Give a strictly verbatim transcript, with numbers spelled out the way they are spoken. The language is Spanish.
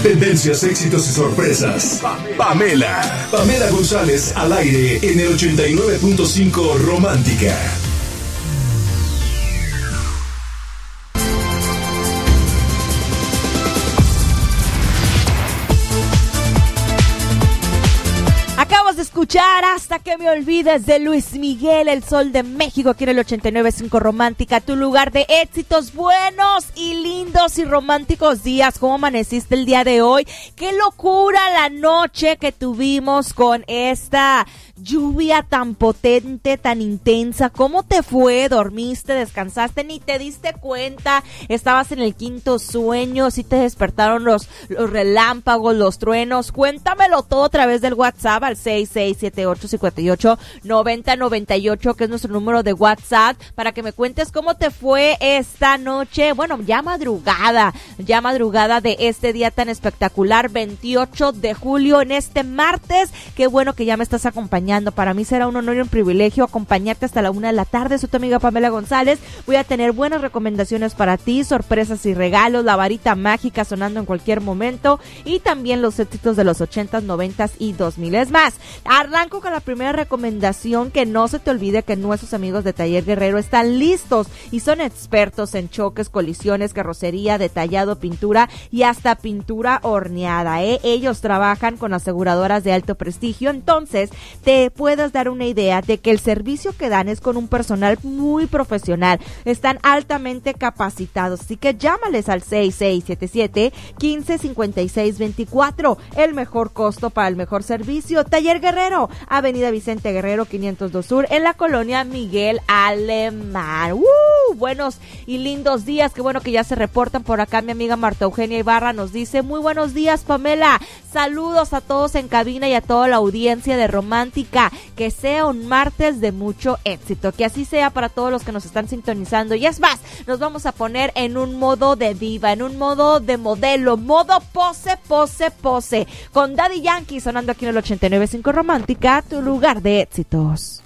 Tendencias, éxitos y sorpresas. Pamela. Pamela González al aire en el ochenta y nueve punto cinco Romántica. Acabas de escuchar Hasta que me olvides de Luis Miguel, El Sol de México, aquí en el ochenta y nueve punto cinco Romántica, tu lugar de éxitos. Buenos y lindos y románticos días. ¿Cómo amaneciste el día de hoy? ¡Qué locura la noche que tuvimos con esta lluvia tan potente, tan intensa! ¿Cómo te fue? ¿Dormiste? ¿Descansaste? ¿Ni te diste cuenta? ¿Estabas en el quinto sueño? ¿Sí te despertaron los, los relámpagos, los truenos? Cuéntamelo todo a través del WhatsApp al seis seis siete ocho cinco ocho nueve cero nueve ocho, que es nuestro número de WhatsApp, para que me cuentes cómo te fue esta noche. Bueno, ya madrugada, ya madrugada de este día tan espectacular, veintiocho de julio, en este martes. Qué bueno que ya me estás acompañando. Para mí será un honor y un privilegio acompañarte hasta la una de la tarde. Soy tu amiga Pamela González. Voy a tener buenas recomendaciones para ti, sorpresas y regalos, la varita mágica sonando en cualquier momento, y también los éxitos de los ochentas, noventas y dos mil. Es más, arranco con la primera recomendación. Que no se te olvide que nuestros amigos de Taller Guerrero están listos y son expertos en choques, colisiones, carrocería, detallado, pintura y hasta pintura horneada, ¿eh? Ellos trabajan con aseguradoras de alto prestigio, entonces te puedes dar una idea de que el servicio que dan es con un personal muy profesional. Están altamente capacitados, así que llámales al seis seis siete siete, uno cinco cinco seis dos cuatro. El mejor costo para el mejor servicio. Taller Guerrero, Avenida Vicente Guerrero quinientos dos Sur, en la colonia Miguel Alemán. ¡Uh! Buenos y lindos días. Qué bueno que ya se reportan por acá. Mi amiga Marta Eugenia Ibarra nos dice: muy buenos días, Pamela. Saludos a todos en cabina y a toda la audiencia de Romántica. Que sea un martes de mucho éxito. Que así sea para todos los que nos están sintonizando. Y es más, nos vamos a poner en un modo de diva, en un modo de modelo, modo pose, pose, pose. Con Daddy Yankee sonando aquí en el ochenta y nueve punto cinco Romántica, tu lugar de éxitos.